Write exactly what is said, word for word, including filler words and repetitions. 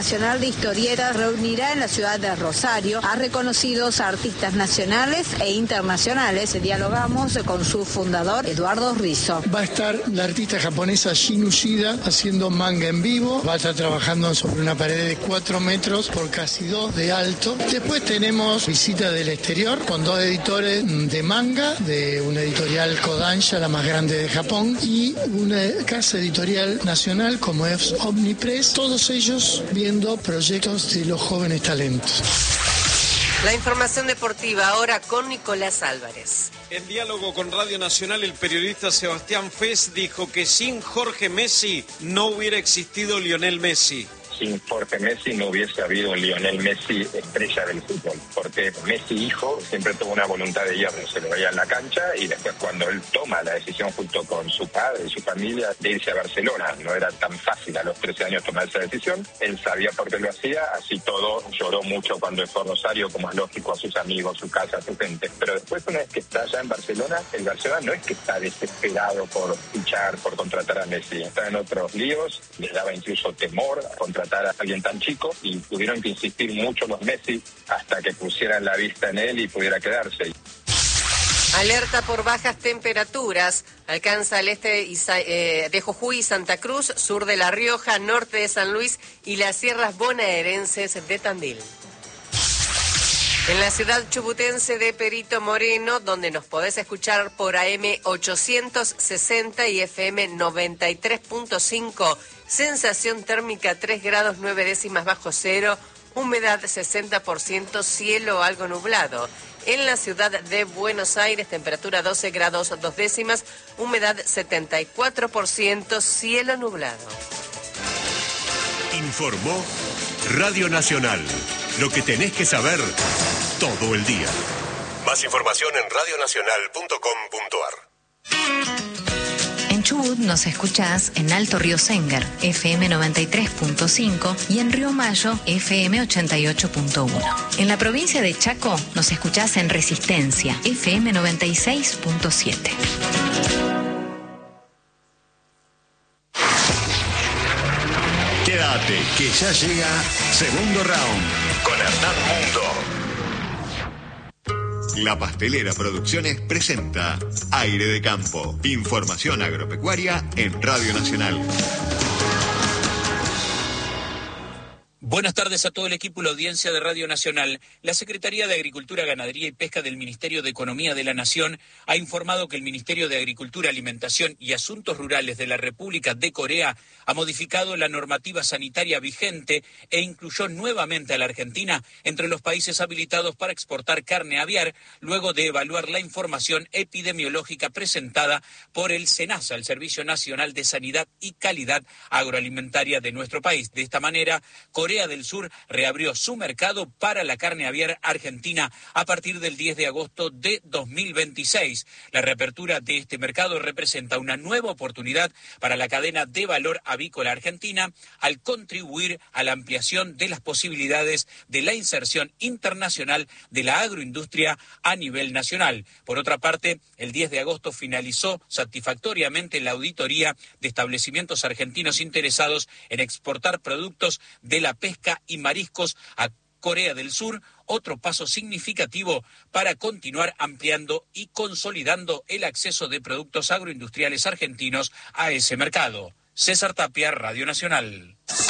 Nacional de Historietas reunirá en la ciudad de Rosario a reconocidos artistas nacionales e internacionales. Dialogamos con su fundador, Eduardo Rizzo. Va a estar la artista japonesa Shin Ushida haciendo manga en vivo. Va a estar trabajando sobre una pared de cuatro metros por casi dos de alto. Después tenemos visita del exterior con dos editores de manga, de una editorial Kodansha, la más grande de Japón, y una casa editorial nacional como es Omnipress. Todos ellos viendo proyectos de los jóvenes talentos. La información deportiva ahora con Nicolás Álvarez. En diálogo con Radio Nacional, el periodista Sebastián Fez dijo que sin Jorge Messi no hubiera existido Lionel Messi. Sin Jorge Messi no hubiese habido Lionel Messi, estrella del fútbol, porque Messi hijo siempre tuvo una voluntad de hierro, se lo veía en la cancha, y después cuando él toma la decisión junto con su padre y su familia de irse a Barcelona, no era tan fácil a los trece años tomar esa decisión, él sabía por qué lo hacía, así todo, lloró mucho cuando fue a Rosario, como es lógico, a sus amigos, su casa, a su gente, pero después una vez que está allá en Barcelona, el Barcelona no es que está desesperado por fichar, por contratar a Messi, está en otros líos, le daba incluso temor contratar a alguien tan chico y tuvieron que insistir mucho los Messi hasta que pusieran la vista en él y pudiera quedarse. Alerta por bajas temperaturas. Alcanza el este de Jujuy y Santa Cruz, sur de La Rioja, norte de San Luis y las sierras bonaerenses de Tandil. En la ciudad chubutense de Perito Moreno, donde nos podés escuchar por A M ochocientos sesenta y F M noventa y tres punto cinco, sensación térmica tres grados nueve décimas bajo cero, humedad sesenta por ciento, cielo algo nublado. En la ciudad de Buenos Aires, temperatura doce grados dos décimas, humedad setenta y cuatro por ciento, cielo nublado. Informó Radio Nacional. Lo que tenés que saber todo el día. Más información en radio nacional punto com punto a r. En Chubut nos escuchás en Alto Río Sengar, F M noventa y tres punto cinco, y en Río Mayo, F M ochenta y ocho punto uno. En la provincia de Chaco nos escuchás en Resistencia, F M noventa y seis punto siete. Quédate, que ya llega Segundo Round con Hernán Mundo. La Pastelera Producciones presenta Aire de Campo. Información agropecuaria en Radio Nacional. Buenas tardes a todo el equipo y la audiencia de Radio Nacional. La Secretaría de Agricultura, Ganadería y Pesca del Ministerio de Economía de la Nación ha informado que el Ministerio de Agricultura, Alimentación y Asuntos Rurales de la República de Corea ha modificado la normativa sanitaria vigente e incluyó nuevamente a la Argentina entre los países habilitados para exportar carne aviar, luego de evaluar la información epidemiológica presentada por el SENASA, el Servicio Nacional de Sanidad y Calidad Agroalimentaria de nuestro país. De esta manera, Corea del Sur reabrió su mercado para la carne aviar argentina a partir del diez de agosto de dos mil veintiséis. La reapertura de este mercado representa una nueva oportunidad para la cadena de valor avícola argentina al contribuir a la ampliación de las posibilidades de la inserción internacional de la agroindustria a nivel nacional. Por otra parte, el diez de agosto finalizó satisfactoriamente la auditoría de establecimientos argentinos interesados en exportar productos de la pesca y mariscos a Corea del Sur, otro paso significativo para continuar ampliando y consolidando el acceso de productos agroindustriales argentinos a ese mercado. César Tapia, Radio Nacional.